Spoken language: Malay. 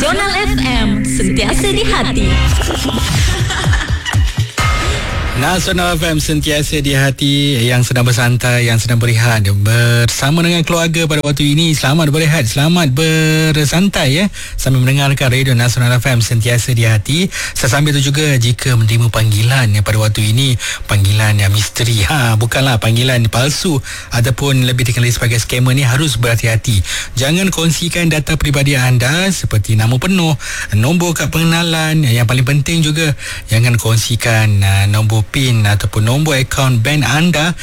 Nasional FM, sentiasa di hati. Nasional FM sentiasa di hati. Yang sedang bersantai, yang sedang berehat bersama dengan keluarga pada waktu ini, selamat berehat, selamat bersantai sambil mendengarkan Radio Nasional FM sentiasa di hati. Sesambil itu juga, jika menerima panggilan pada waktu ini, panggilan yang misteri, bukanlah panggilan palsu ataupun lebih dikenali sebagai scammer ni, harus berhati-hati. Jangan kongsikan data peribadi anda seperti nama penuh, nombor kad pengenalan. Yang paling penting juga, jangan kongsikan nombor PIN ataupun nombor akaun bank anda